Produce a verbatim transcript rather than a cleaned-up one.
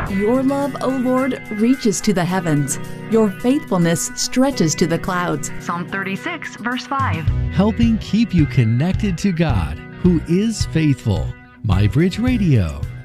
Your love, O Lord, reaches to the heavens. Your faithfulness stretches to the clouds. Psalm thirty-six, verse five. Helping keep you connected to God, who is faithful. MyBridge Radio.